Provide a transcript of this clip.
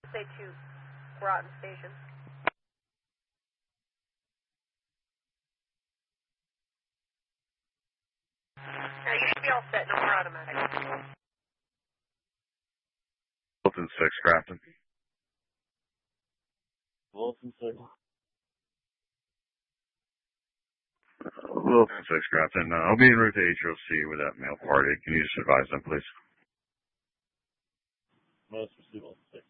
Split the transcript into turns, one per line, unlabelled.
Say 2, Groton Station. Yeah, you should be all set. No more automatic.
Wilson 6, Grafton.
Wilson 6.
Wilson 6, Grafton. I'll be en route to HOC with that mail party. Can you just advise them, please?
Most receive Wilson 6.